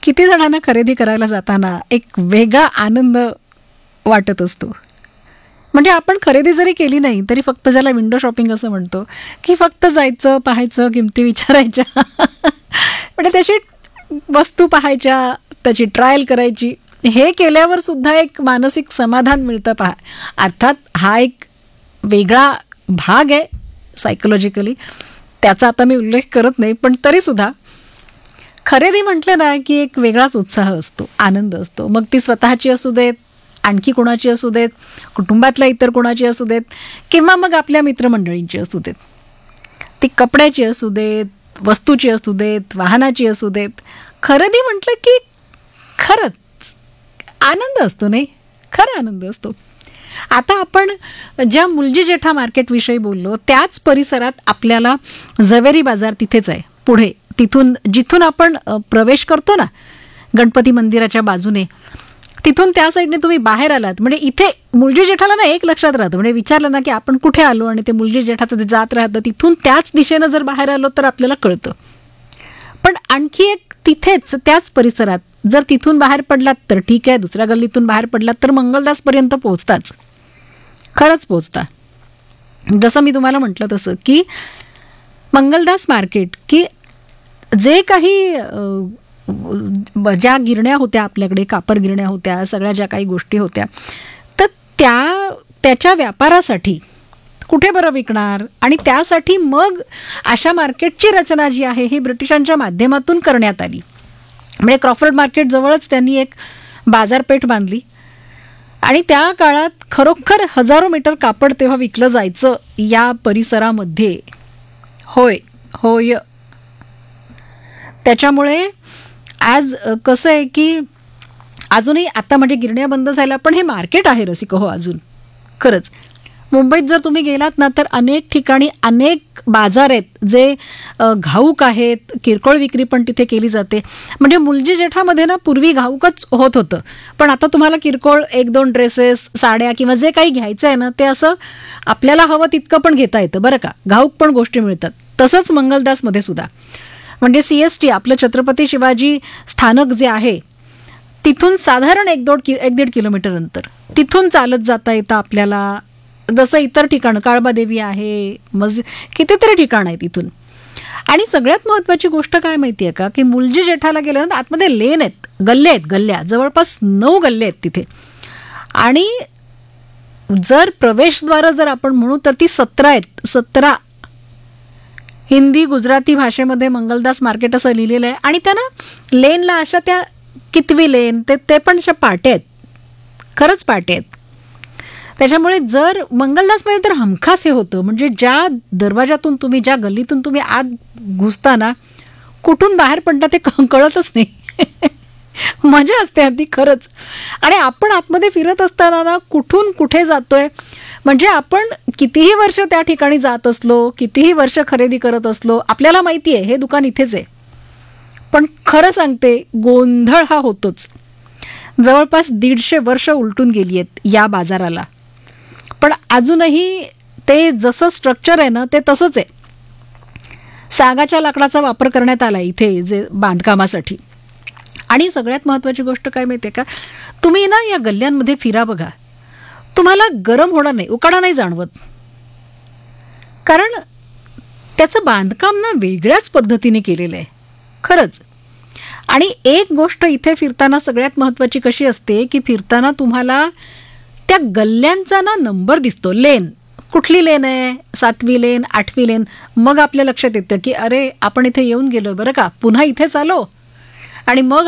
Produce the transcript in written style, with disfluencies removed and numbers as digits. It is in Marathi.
किती जणांना खरेदी करायला जाताना एक वेगळा आनंद वाटत असतो. म्हणजे आपण खरेदी जरी केली नाही तरी फक्त ज्याला विंडो शॉपिंग असं म्हणतो, की फक्त जायचं, पाहायचं, किमती विचारायच्या म्हणजे त्याची वस्तू पाहायच्या, त्याची ट्रायल करायची. हे केल्यावर सुद्धा एक मानसिक समाधान मिळतं पहा. अर्थात हा एक वेगळा भाग आहे सायकोलॉजिकली, त्याचा आता मी उल्लेख करत नाही, पण तरीसुद्धा खरेदी म्हटलं ना की एक वेगळाच उत्साह असतो, आनंद असतो. मग ती स्वतःची असू देत, आणखी कोणाची असू देत, कुटुंबातल्या इतर कोणाची असू देत, किंवा मग आपल्या मित्रमंडळींची असू देत. ती कपड्याची असू देत, वस्तूची असू देत, वाहनाची असू देत. खरेदी म्हटलं की खरंच आनंद असतो, नाही? खरा आनंद असतो. आता आपण ज्या मुलजी जेठा मार्केटविषयी बोललो त्याच परिसरात आपल्याला झवेरी बाजार तिथेच आहे पुढे. जिथून आपण प्रवेश करतो ना गणपती मंदिराच्या बाजूने, तिथून त्या साईडने तुम्ही बाहेर आलात म्हणजे इथे मुलजी जेठाला ना एक लक्षात राहतं. म्हणजे विचारलं ना की आपण कुठे आलो आणि ते मुलजी जेठाचं जे जात राहतं तिथून त्याच दिशेनं जर बाहेर आलो तर आपल्याला कळतं. पण आणखी एक तिथेच त्याच परिसरात जर तिथून बाहेर पडलात तर ठीक आहे, दुसऱ्या गल्लीतून बाहेर पडलात तर मंगलदासपर्यंत पोहोचताच, खरंच पोहोचता. जसं मी तुम्हाला म्हटलं तसं की मंगलदास मार्केट, की जे काही ज्या गिरण्या होत्या आपल्याकडे, कापर गिरण्या होत्या, सगळ्या ज्या काही गोष्टी होत्या, तर त्याच्या व्यापारासाठी कुठे बरं विकणार, आणि त्यासाठी मग अशा मार्केटची रचना जी आहे ही ब्रिटिशांच्या माध्यमातून करण्यात आली. म्हणजे क्रॉफर्ड मार्केट जवळच त्यांनी एक बाजारपेठ बांधली आणि त्या काळात खरोखर हजारो मीटर कापड तेव्हा विकलं जायचं या परिसरामध्ये. होय होय. त्याच्यामुळे आज कसं आहे की अजूनही आता म्हणजे गिरण्या बंद झाल्या पण हे मार्केट आहे रसिको हो अजून. खरंच मुंबईत जर तुम्ही गेलात ना तर अनेक ठिकाणी अनेक बाजार आहेत जे घाऊक आहेत, किरकोळ विक्री पण तिथे केली जाते. म्हणजे मुलजी जेठामध्ये ना पूर्वी घाऊकच होत होतं, पण आता तुम्हाला किरकोळ एक दोन ड्रेसेस, साड्या किंवा जे काही घ्यायचं आहे ना ते असं आपल्याला हवं तितकं पण घेता येतं बरं का, घाऊक पण गोष्टी मिळतात. तसंच मंगलदासमध्ये सुद्धा. म्हणजे CST आपलं छत्रपती शिवाजी स्थानक जे आहे तिथून साधारण एक दीड किलोमीटर अंतर, तिथून चालत जाता येतं आपल्याला. जसं इतर ठिकाणं काळबादेवी आहे, कितीतरी ठिकाण आहे तिथून. आणि सगळ्यात महत्त्वाची गोष्ट काय माहिती आहे का, की मुलजी जेठाला गेल्यानंतर आतमध्ये लेन आहेत, गल्ल्या जवळपास 9 गल्ले आहेत तिथे. आणि जर प्रवेशद्वार जर आपण म्हणू तर ती 17 आहेत. 17 हिंदी गुजराती भाषेमध्ये मंगलदास मार्केट असं लिहिलेलं आहे. आणि त्या ना लेनला अशा त्या कितवी लेन ते पण अशा पाट्या आहेत, खरंच पाट्या आहेत. त्याच्यामुळे जर मंगलदासमध्ये तर हमखास हे होतं, म्हणजे ज्या दरवाजातून तुम्ही, ज्या गल्लीतून तुम्ही आत घुसताना कुठून बाहेर पडता ते कळतच नाही. मजा असते अगदी खरंच. आणि आपण आतमध्ये फिरत असताना ना कुठून कुठे जातोय, म्हणजे आपण कितीही वर्ष त्या ठिकाणी जात असलो, कितीही वर्ष खरेदी करत असलो, आपल्याला माहिती आहे हे दुकान इथेच आहे, पण खरं सांगते गोंधळ हा होतोच. जवळपास 150 वर्ष उलटून गेली आहेत या बाजाराला, पण अजूनही ते जसं स्ट्रक्चर आहे ना ते तसंच आहे. सागाच्या लाकडाचा वापर करण्यात आला इथे जे बांधकामासाठी. आणि सगळ्यात महत्त्वाची गोष्ट काय माहिती आहे का, तुम्ही ना या गल्ल्यांमध्ये फिरा बघा, तुम्हाला गरम होणार नाही, उकाडा नाही जाणवत, कारण त्याचं बांधकाम ना वेगळ्याच पद्धतीने केलेलं आहे खरंच. आणि एक गोष्ट इथे फिरताना सगळ्यात महत्त्वाची कशी असते की फिरताना तुम्हाला त्या गल्ल्यांचा ना नंबर दिसतो, लेन कुठली लेन आहे, 7वी लेन, 8वी लेन. मग आपल्या लक्षात येतं की अरे आपण इथे येऊन गेलो बरं का, पुन्हा इथेच आलो. आणि मग